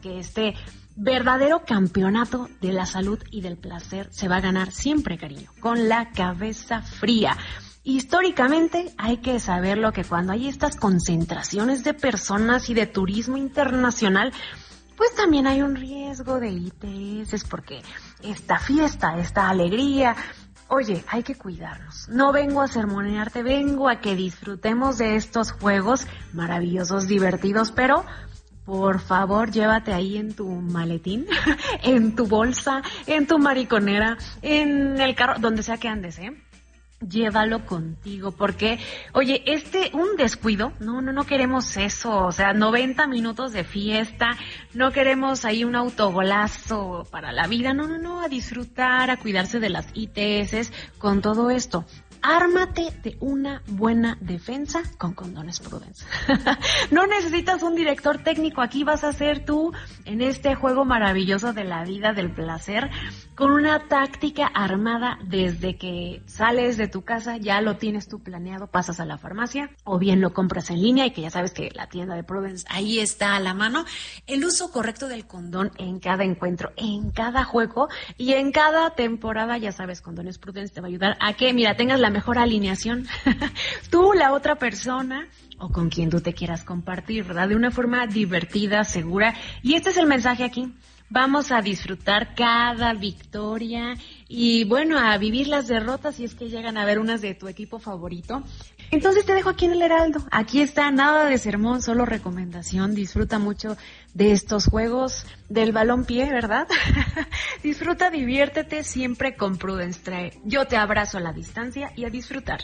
que este verdadero campeonato de la salud y del placer se va a ganar siempre, cariño, con la cabeza fría. Históricamente hay que saberlo que cuando hay estas concentraciones de personas y de turismo internacional, pues también hay un riesgo de ITS, porque esta fiesta, esta alegría, oye, hay que cuidarnos. No vengo a sermonearte, vengo a que disfrutemos de estos juegos maravillosos, divertidos, pero por favor, llévate ahí en tu maletín, en tu bolsa, en tu mariconera, en el carro, donde sea que andes, llévalo contigo, porque, oye, un descuido, no queremos eso, o sea, 90 minutos de fiesta, no queremos ahí un autogolazo para la vida, no, a disfrutar, a cuidarse de las ITS con todo esto. Ármate de una buena defensa con Condones Prudence. No necesitas un director técnico, aquí vas a ser tú en este juego maravilloso de la vida, del placer, con una táctica armada desde que sales de tu casa, ya lo tienes tú planeado, pasas a la farmacia o bien lo compras en línea y que ya sabes que la tienda de Prudence ahí está a la mano. El uso correcto del condón en cada encuentro, en cada juego y en cada temporada, ya sabes, Condones Prudence te va a ayudar a que, mira, tengas la mejor alineación, tú, la otra persona o con quien tú te quieras compartir, ¿verdad? De una forma divertida, segura. Y este es el mensaje aquí. Vamos a disfrutar cada victoria y, bueno, a vivir las derrotas si es que llegan a ver unas de tu equipo favorito. Entonces te dejo aquí en el Heraldo. Aquí está, nada de sermón, solo recomendación. Disfruta mucho de estos juegos del balompié, ¿verdad? Disfruta, diviértete siempre con Prudence Trae. Yo te abrazo a la distancia y a disfrutar.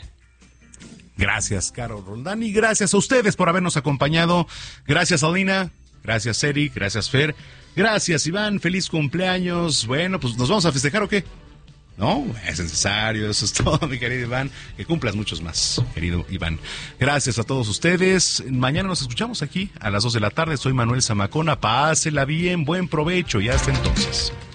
Gracias, Caro Roldán, y gracias a ustedes por habernos acompañado. Gracias, Alina. Gracias, Eric. Gracias, Fer. Gracias, Iván. Feliz cumpleaños. Bueno, pues ¿nos vamos a festejar o qué? No, es necesario, eso es todo, mi querido Iván. Que cumplas muchos más, querido Iván. Gracias a todos ustedes. Mañana nos escuchamos aquí a las 2 de la tarde. Soy Manuel Zamacona. Pásela bien, buen provecho y hasta entonces.